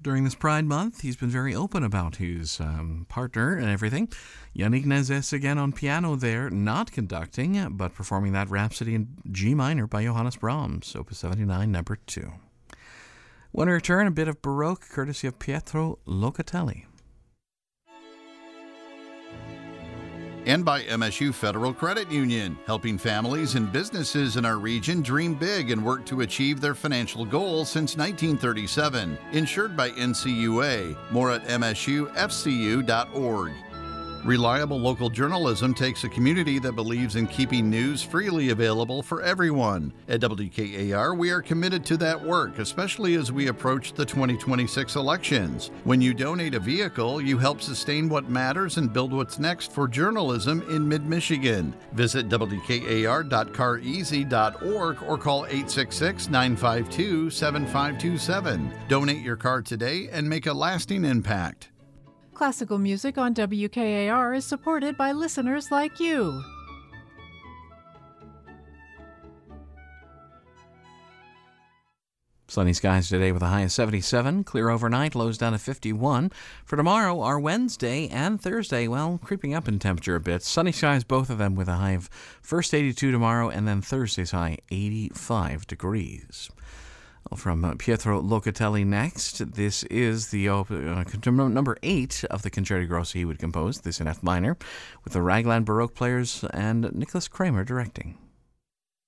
during this Pride Month. He's been very open about his partner and everything. Yannick Nazès again on piano there, not conducting, but performing that Rhapsody in G minor by Johannes Brahms, Opus 79, number 2. When we return, a bit of Baroque courtesy of Pietro Locatelli. And by MSU Federal Credit Union, helping families and businesses in our region dream big and work to achieve their financial goals since 1937. Insured by NCUA. More at msufcu.org. Reliable local journalism takes a community that believes in keeping news freely available for everyone. At WKAR, we are committed to that work, especially as we approach the 2026 elections. When you donate a vehicle, you help sustain what matters and build what's next for journalism in mid-Michigan. Visit wkar.careasy.org or call 866-952-7527. Donate your car today and make a lasting impact. Classical music on WKAR is supported by listeners like you. Sunny skies today with a high of 77. Clear overnight, lows down to 51. For tomorrow, our Wednesday and Thursday, well, creeping up in temperature a bit. Sunny skies, both of them with a high of first 82 tomorrow and then Thursday's high 85 degrees. From Pietro Locatelli next. This is the number 8 of the Concerti Grossi he would compose, this in F minor, with the Raglan Baroque players and Nicholas Kramer directing.